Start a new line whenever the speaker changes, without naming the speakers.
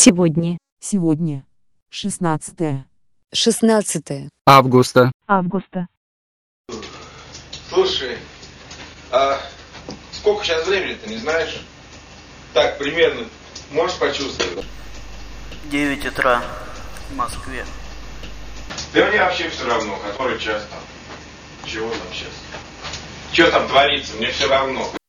Сегодня.
Сегодня.
16
августа.
Слушай, а сколько сейчас времени-то, не знаешь? Так, примерно, можешь почувствовать?
9 утра в Москве.
Да мне вообще все равно, который час там. Чего там сейчас? Что там творится, мне все равно.